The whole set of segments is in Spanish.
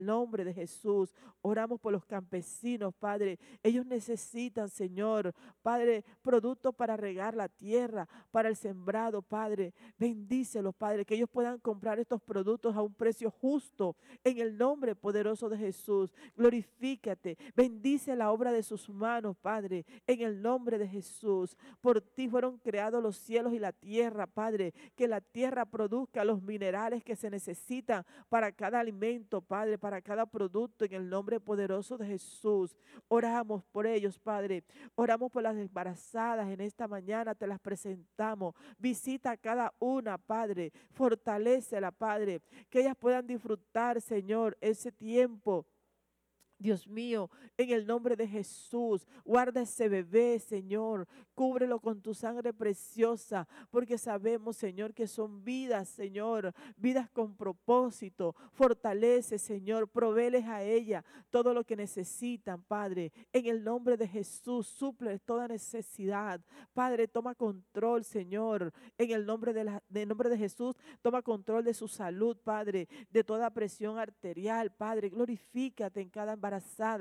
nombre de Jesús. Oramos por los campesinos, Padre. Ellos necesitan, Señor, Padre, productos para regar la tierra, para el sembrado, Padre. Bendícelos, Padre, que ellos puedan comprar estos productos a un precio justo en el nombre poderoso de Jesús. Glorifícate, bendice la obra de sus manos, Padre, en el nombre de Jesús. Por ti fueron creados los cielos y la tierra, Padre, que la tierra produzca los minerales que se necesitan para cada alimento, Padre, para cada producto, en el nombre poderoso de Jesús. Oramos por ellos, Padre. Oramos por las embarazadas en esta mañana, te las presentamos. Visita a cada una, Padre. Fortalécela, Padre, que ellas puedan disfrutar, Señor, ese tiempo. Dios mío, en el nombre de Jesús, guarda ese bebé, Señor, cúbrelo con tu sangre preciosa, porque sabemos, Señor, que son vidas, Señor, vidas con propósito. Fortalece, Señor, provéeles a ella todo lo que necesitan, Padre. En el nombre de Jesús, suple toda necesidad. Padre, toma control, Señor, en el nombre en nombre de Jesús, toma control de su salud, Padre, de toda presión arterial, Padre. Glorifícate en cada embarazada.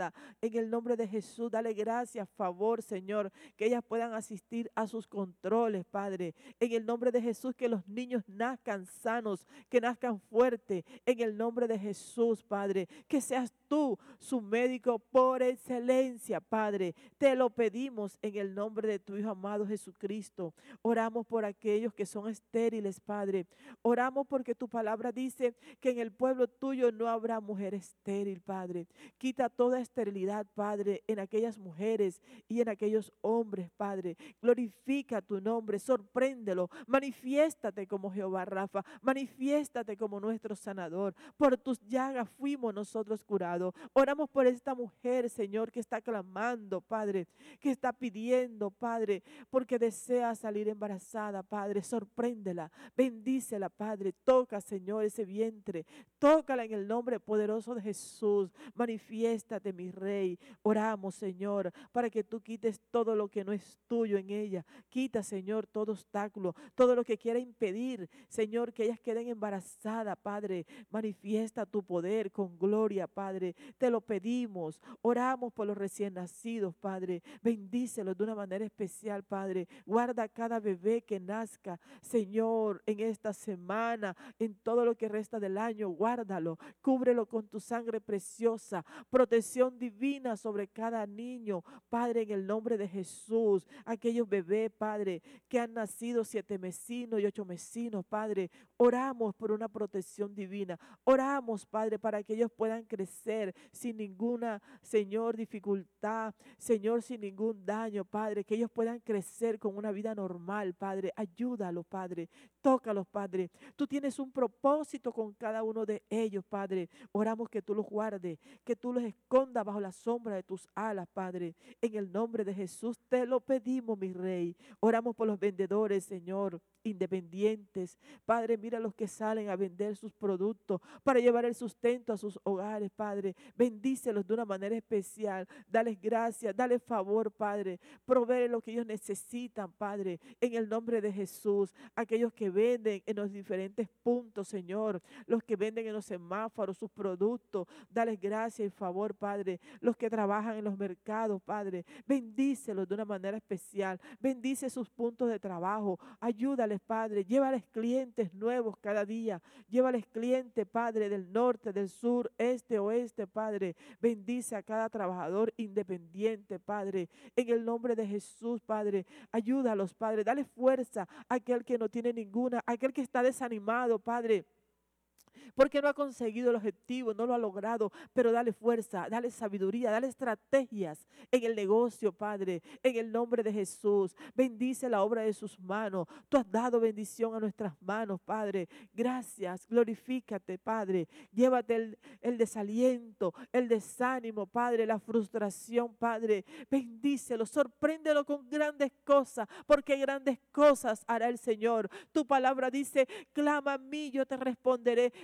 En el nombre de Jesús, dale gracias, favor, Señor, que ellas puedan asistir a sus controles, Padre. En el nombre de Jesús, que los niños nazcan sanos, que nazcan fuertes. En el nombre de Jesús, Padre, que seas tú su médico por excelencia, Padre. Te lo pedimos en el nombre de tu Hijo amado Jesucristo. Oramos por aquellos que son estériles, Padre. Oramos porque tu palabra dice que en el pueblo tuyo no habrá mujer estéril, Padre. Quita toda esterilidad, Padre, en aquellas mujeres y en aquellos hombres, Padre. Glorifica tu nombre, sorpréndelo. Manifiéstate como Jehová Rafa, manifiéstate como nuestro sanador. Por tus llagas fuimos nosotros curados. Oramos por esta mujer, Señor, que está clamando, Padre, que está pidiendo, Padre, porque desea salir embarazada, Padre. Sorpréndela, bendícela, Padre. Toca, Señor, ese vientre. Tócala en el nombre poderoso de Jesús. Manifiéstate, mi Rey. Oramos, Señor, para que tú quites todo lo que no es tuyo en ella. Quita, Señor, todo obstáculo, todo lo que quiera impedir, Señor, que ellas queden embarazadas, Padre. Manifiesta tu poder con gloria, Padre. Te lo pedimos. Oramos por los recién nacidos, Padre. Bendícelos de una manera especial, Padre. Guarda a cada bebé que nazca, Señor, en esta semana, en todo lo que resta del año. Guárdalo, cúbrelo con tu sangre preciosa. Protección divina sobre cada niño, Padre, en el nombre de Jesús. Aquellos bebés, Padre, que han nacido 7 mesinos y 8 mesinos, Padre. Oramos por una protección divina. Oramos, Padre, para que ellos puedan crecer sin ninguna, Señor, dificultad, Señor, sin ningún daño, Padre, que ellos puedan crecer con una vida normal, Padre. Ayúdalos, Padre. Tócalos, Padre. Tú tienes un propósito con cada uno de ellos, Padre. Oramos que tú los guardes, que tú los escondas bajo la sombra de tus alas, Padre. En el nombre de Jesús te lo pedimos, mi Rey. Oramos por los vendedores, Señor, independientes. Padre, mira los que salen a vender sus productos para llevar el sustento a sus hogares, Padre. Bendícelos de una manera especial. Dales gracias, dales favor, Padre. Provee lo que ellos necesitan, Padre, en el nombre de Jesús. Aquellos que venden en los diferentes puntos, Señor, los que venden en los semáforos sus productos, dales gracias y favor, Padre. Los que trabajan en los mercados, Padre, bendícelos de una manera especial. Bendice sus puntos de trabajo. Ayúdales, Padre. Llévales clientes nuevos cada día. Llévales clientes, Padre, del norte, del sur, este, oeste, Padre. Bendice a cada trabajador independiente, Padre. En el nombre de Jesús, Padre. Ayúdalos, Padre. Dale fuerza a aquel que no tiene ninguna, a aquel que está desanimado, Padre, porque no ha conseguido el objetivo, no lo ha logrado, pero dale fuerza, dale sabiduría, dale estrategias en el negocio, Padre, en el nombre de Jesús. Bendice la obra de sus manos. Tú has dado bendición a nuestras manos, Padre. Gracias, glorifícate, Padre. Llévate el desaliento, el desánimo, Padre, la frustración, Padre. Bendícelo, sorpréndelo con grandes cosas, porque grandes cosas hará el Señor. Tu palabra dice: clama a mí, yo te responderé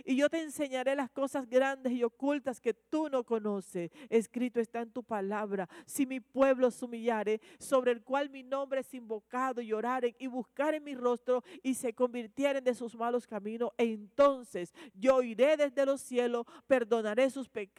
y yo te enseñaré las cosas grandes y ocultas que tú no conoces. Escrito está en tu palabra: si mi pueblo se humillare, sobre el cual mi nombre es invocado, y oraren y buscaren mi rostro y se convirtieren de sus malos caminos, entonces yo iré desde los cielos, perdonaré sus pecados